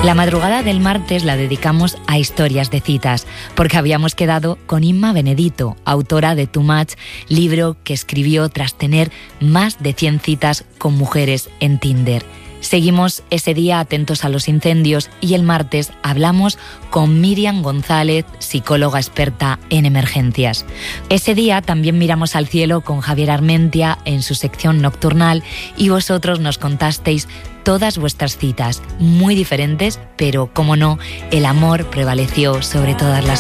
La madrugada del martes la dedicamos a historias de citas, porque habíamos quedado con Inma Benedito, autora de Too Much, libro que escribió tras tener más de 100 citas con mujeres en Tinder. Seguimos ese día atentos a los incendios y el martes hablamos con Miriam González, psicóloga experta en emergencias. Ese día también miramos al cielo con Javier Armentia en su sección nocturnal y vosotros nos contasteis todas vuestras citas, muy diferentes, pero como no, el amor prevaleció sobre todas las